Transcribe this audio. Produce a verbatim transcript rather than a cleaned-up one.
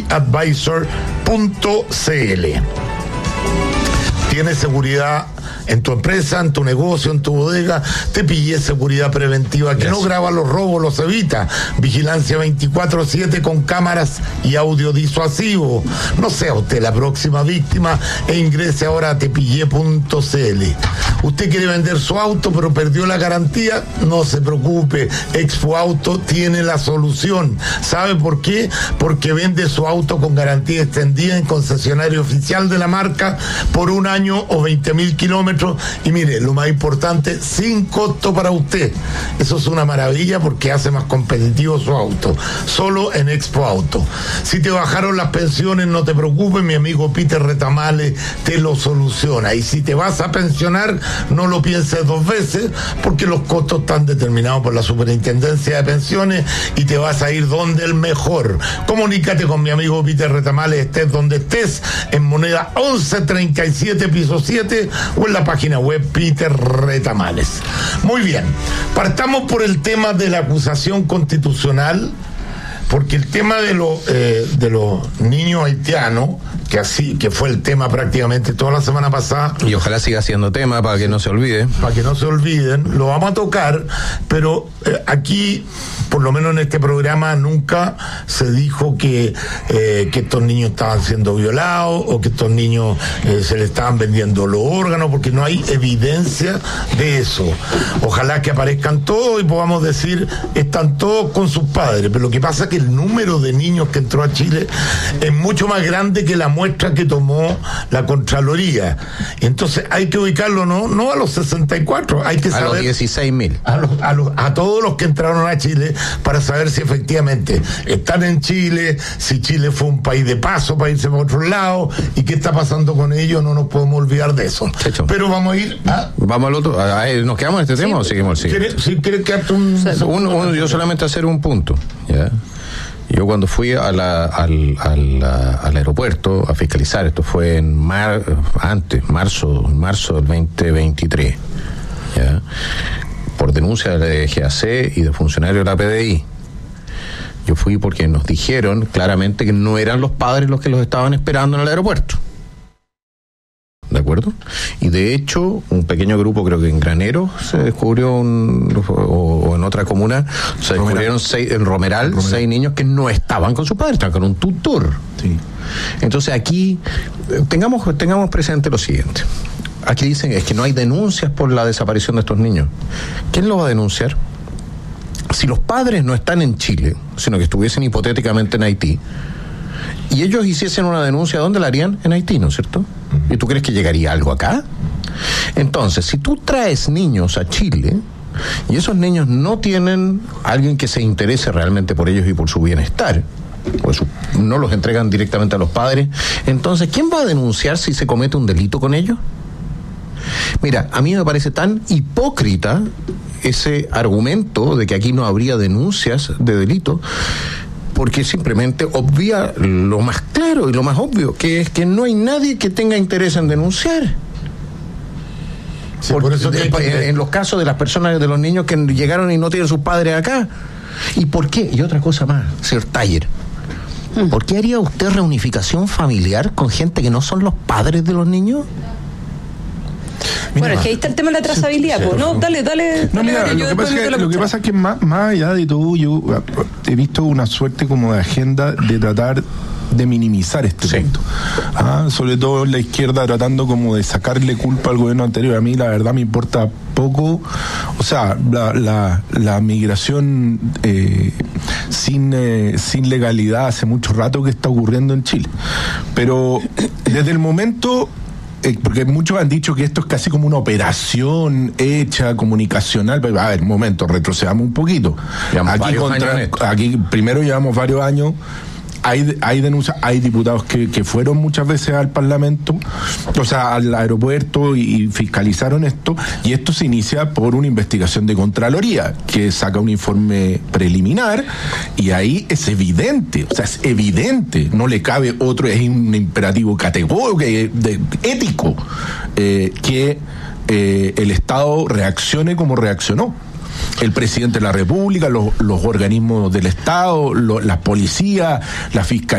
advisor punto c l. Tienes seguridad en tu empresa, en tu negocio, en tu bodega. Te pillé seguridad preventiva que yes. no graba los robos, los evita. Vigilancia veinticuatro siete con cámaras y audio disuasivo. No sea usted la próxima víctima e ingrese ahora a tepillé punto c l. Usted quiere vender su auto pero perdió la garantía, no se preocupe, Expo Auto tiene la solución. ¿Sabe por qué? Porque vende su auto con garantía extendida en concesionario oficial de la marca por un año o veinte mil kilómetros. Y mire, lo más importante, sin costo para usted. Eso es una maravilla porque hace más competitivo su auto. Solo en Expo Auto. Si te bajaron las pensiones, no te preocupes, mi amigo Peter Retamales te lo soluciona. Y si te vas a pensionar, no lo pienses dos veces, porque los costos están determinados por la Superintendencia de Pensiones y te vas a ir donde el mejor. Comunícate con mi amigo Peter Retamales, estés donde estés, en Moneda once treinta y siete, piso siete, o en la página web Peter Retamales. Muy bien, partamos por el tema de la acusación constitucional, porque el tema de los eh, de los niños haitianos, que así que fue el tema prácticamente toda la semana pasada, y ojalá siga siendo tema para que no se olvide, para que no se olviden, lo vamos a tocar, pero eh, aquí, por lo menos en este programa, nunca se dijo que eh, que estos niños estaban siendo violados o que estos niños eh, se les estaban vendiendo los órganos, porque no hay evidencia de eso. Ojalá que aparezcan todos y podamos decir están todos con sus padres, pero lo que pasa es que el número de niños que entró a Chile es mucho más grande que la muestra que tomó la Contraloría. Entonces hay que ubicarlo no no a los sesenta y cuatro, hay que a saber los dieciséis mil, a, los, a, los, a todos los que entraron a Chile, para saber si efectivamente están en Chile, si Chile fue un país de paso para irse para otro lado y qué está pasando con ellos. No nos podemos olvidar de eso. Checho. Pero vamos a ir a... Vamos al otro. A, a, ¿nos quedamos en este sí, tema o seguimos? ¿Quiere, si quiere quedarte un... un, un yo solamente hacer un punto, ¿ya? Yo cuando fui a la, al, al, al aeropuerto a fiscalizar, esto fue en mar, antes, marzo, marzo del veinte veintitrés, ¿ya? Por denuncia de G A C y de funcionarios de la P D I. Yo fui porque nos dijeron claramente que no eran los padres los que los estaban esperando en el aeropuerto. ¿De acuerdo? Y de hecho, un pequeño grupo, creo que en Granero, se descubrió, un, o, o en otra comuna, se Romeral. descubrieron seis, en Romeral, Romeral, seis niños que no estaban con sus padres, estaban con un tutor. Sí. Entonces aquí, tengamos, tengamos presente lo siguiente. Aquí dicen es que no hay denuncias por la desaparición de estos niños. ¿Quién lo va a denunciar? Si los padres no están en Chile, sino que estuviesen hipotéticamente en Haití, y ellos hiciesen una denuncia, ¿dónde la harían? En Haití, ¿no es cierto? ¿Y tú crees que llegaría algo acá? Entonces, si tú traes niños a Chile y esos niños no tienen alguien que se interese realmente por ellos y por su bienestar, pues no los entregan directamente a los padres, entonces, ¿quién va a denunciar si se comete un delito con ellos? Mira, a mí me parece tan hipócrita ese argumento de que aquí no habría denuncias de delito, porque simplemente obvia lo más claro y lo más obvio, que es que no hay nadie que tenga interés en denunciar. Sí, por, por eso de, que... en los casos de las personas, de los niños que llegaron y no tienen sus padres acá. ¿Y por qué? Y otra cosa más, señor Taller, ¿por qué haría usted reunificación familiar con gente que no son los padres de los niños? Mira, bueno, es que ahí está el tema de la trazabilidad, sí, pues, ¿no? Dale, dale. No, dale, mira, dale, lo, que pasa que, lo que pasa es que más, más allá de todo, yo he visto una suerte como de agenda de tratar de minimizar este sí. punto. Ah, sobre todo la izquierda tratando como de sacarle culpa al gobierno anterior. A mí la verdad me importa poco, o sea, la, la, la migración eh, sin, eh, sin legalidad hace mucho rato que está ocurriendo en Chile. Pero desde el momento... Eh, porque muchos han dicho que esto es casi como una operación hecha, comunicacional. A ver, un momento, retrocedamos un poquito. Aquí, contra, aquí primero llevamos varios años. Hay, hay denuncias, hay diputados que, que fueron muchas veces al Parlamento, o sea, al aeropuerto y, y fiscalizaron esto, y esto se inicia por una investigación de Contraloría, que saca un informe preliminar, y ahí es evidente, o sea, es evidente, no le cabe otro, es un imperativo categórico, de, ético, eh, que eh, el Estado reaccione como reaccionó. El presidente de la República, los, los organismos del Estado, lo, la policía, la fiscalía.